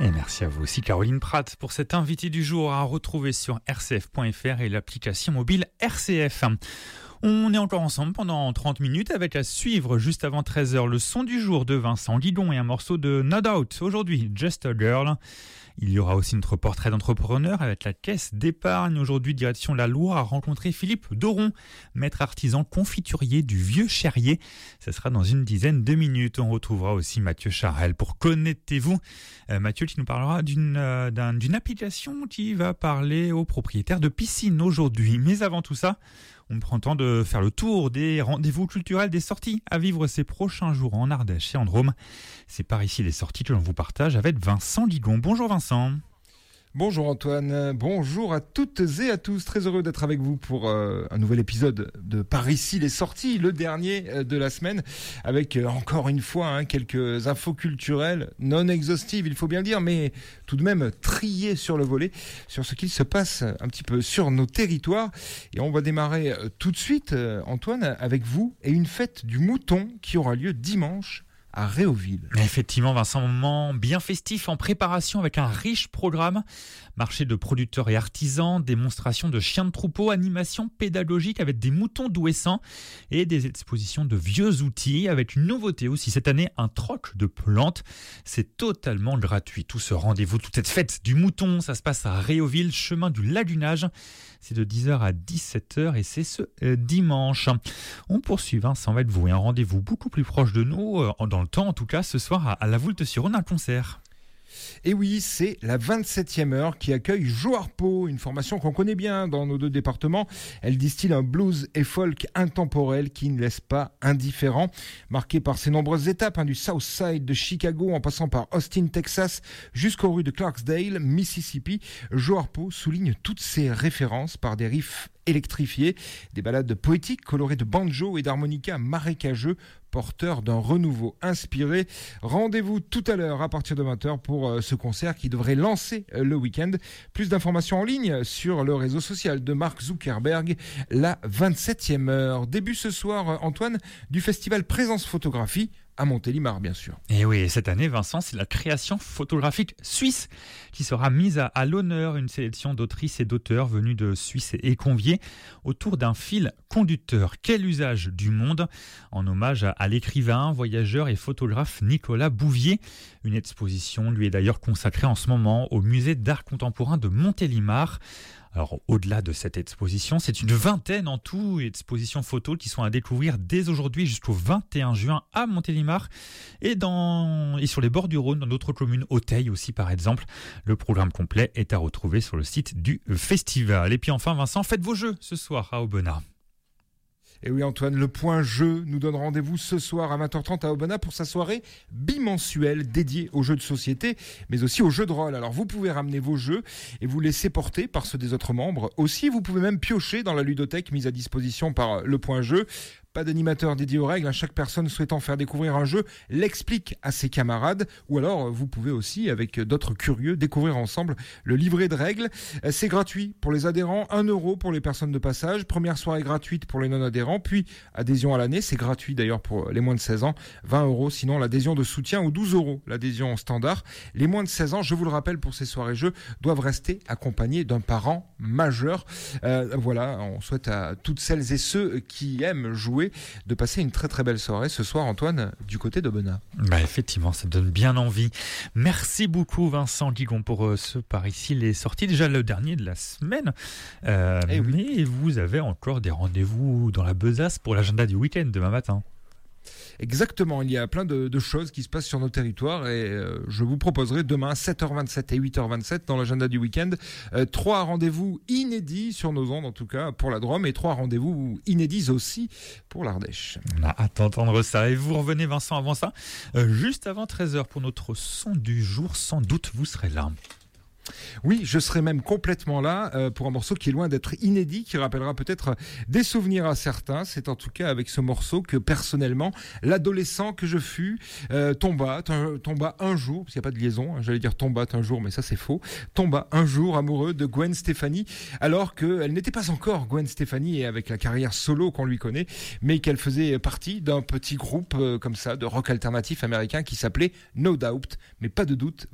Et merci à vous aussi Caroline Pratt pour cet invité du jour à retrouver sur rcf.fr et l'application mobile RCF. On est encore ensemble pendant 30 minutes avec à suivre juste avant 13h le son du jour de Vincent Guidon et un morceau de No Doubt. Aujourd'hui, Just a Girl. Il y aura aussi notre portrait d'entrepreneur avec la caisse d'épargne. Aujourd'hui, direction la Loire, à rencontrer Philippe Doron, maître artisan confiturier du Vieux Cherrier. Ça sera dans une dizaine de minutes. On retrouvera aussi Mathieu Charel pour Connectez-vous. Mathieu, tu nous parleras d'une application qui va parler aux propriétaires de piscines aujourd'hui. Mais avant tout ça, on prend le temps de faire le tour des rendez-vous culturels, des sorties à vivre ces prochains jours en Ardèche et en Drôme. C'est par ici les sorties que l'on vous partage avec Vincent Guidon. Bonjour Vincent. Bonjour Antoine, bonjour à toutes et à tous, très heureux d'être avec vous pour un nouvel épisode de Par ici les sorties, le dernier de la semaine, avec encore une fois quelques infos culturelles non exhaustives, il faut bien le dire, mais tout de même triées sur le volet, sur ce qu'il se passe un petit peu sur nos territoires. Et on va démarrer tout de suite, Antoine, avec vous et une fête du mouton qui aura lieu dimanche à Réauville. Effectivement, Vincent, un moment bien festif en préparation avec un riche programme. Marché de producteurs et artisans, démonstration de chiens de troupeau, animation pédagogique avec des moutons douessants et des expositions de vieux outils avec une nouveauté aussi cette année, un troc de plantes. C'est totalement gratuit. Tout ce rendez-vous, toute cette fête du mouton, ça se passe à Réauville, chemin du Lagunage. C'est de 10h à 17h et c'est ce dimanche. On poursuit, Vincent, va être vous et un rendez-vous beaucoup plus proche de nous, dans le temps en tout cas, ce soir à la Voulte-sur-Rhône, un concert. Et oui, c'est la 27e heure qui accueille Joarpo, une formation qu'on connaît bien dans nos deux départements. Elle distille un blues et folk intemporel qui ne laisse pas indifférent. Marqué par ses nombreuses étapes, du South Side de Chicago en passant par Austin, Texas, jusqu'aux rues de Clarksdale, Mississippi, Joarpo souligne toutes ses références par des riffs électrifiés, des ballades poétiques colorées de banjo et d'harmonica marécageux, porteurs d'un renouveau inspiré. Rendez-vous tout à l'heure à partir de 20h pour ce concert qui devrait lancer le week-end. Plus d'informations en ligne sur le réseau social de Mark Zuckerberg, la 27e heure. Début ce soir, Antoine, du festival Présence Photographie à Montélimar, bien sûr. Et oui, cette année, Vincent, c'est la création photographique suisse qui sera mise à l'honneur. Une sélection d'autrices et d'auteurs venus de Suisse et conviés autour d'un fil conducteur. Quel usage du monde, en hommage à l'écrivain, voyageur et photographe Nicolas Bouvier. Une exposition lui est d'ailleurs consacrée en ce moment au musée d'art contemporain de Montélimar. Alors, au-delà de cette exposition, c'est une vingtaine en tout d'expositions photos qui sont à découvrir dès aujourd'hui jusqu'au 21 juin à Montélimar et sur les bords du Rhône, dans d'autres communes, Auteuil aussi par exemple. Le programme complet est à retrouver sur le site du festival. Et puis enfin, Vincent, faites vos jeux ce soir à Aubenas. Et oui Antoine, le point jeu nous donne rendez-vous ce soir à 20h30 à Aubenas pour sa soirée bimensuelle dédiée aux jeux de société, mais aussi aux jeux de rôle. Alors vous pouvez ramener vos jeux et vous laisser porter par ceux des autres membres. Aussi, vous pouvez même piocher dans la ludothèque mise à disposition par le point jeu. Pas d'animateur dédié aux règles, chaque personne souhaitant faire découvrir un jeu l'explique à ses camarades, ou alors vous pouvez aussi, avec d'autres curieux, découvrir ensemble le livret de règles. C'est gratuit pour les adhérents, 1 € pour les personnes de passage, première soirée gratuite pour les non-adhérents, puis adhésion à l'année, c'est gratuit d'ailleurs pour les moins de 16 ans, 20 € sinon l'adhésion de soutien ou 12 € l'adhésion standard. Les moins de 16 ans, je vous le rappelle pour ces soirées jeux, doivent rester accompagnés d'un parent majeur. Voilà, on souhaite à toutes celles et ceux qui aiment jouer de passer une très très belle soirée ce soir, Antoine, du côté d'Aubenas. Effectivement, ça donne bien envie. Merci beaucoup Vincent Guigon pour ce par ici les sorties, déjà le dernier de la semaine. Mais vous avez encore des rendez-vous dans la besace pour l'agenda du week-end demain matin. Exactement, il y a plein de choses qui se passent sur nos territoires et je vous proposerai demain 7h27 et 8h27 dans l'agenda du week-end 3 rendez-vous inédits sur nos ondes en tout cas pour la Drôme et 3 rendez-vous inédits aussi pour l'Ardèche. On a hâte d'entendre ça et vous revenez Vincent avant ça, juste avant 13h pour notre son du jour, sans doute vous serez là. Oui, je serai même complètement là pour un morceau qui est loin d'être inédit, qui rappellera peut-être des souvenirs à certains. C'est en tout cas avec ce morceau que personnellement, l'adolescent que je fus tomba un jour, parce qu'il n'y a pas de liaison, j'allais dire tomba un jour, mais ça c'est faux, tomba un jour amoureux de Gwen Stefani, alors qu'elle n'était pas encore Gwen Stefani et avec la carrière solo qu'on lui connaît, mais qu'elle faisait partie d'un petit groupe comme ça de rock alternatif américain qui s'appelait No Doubt, mais pas de doute.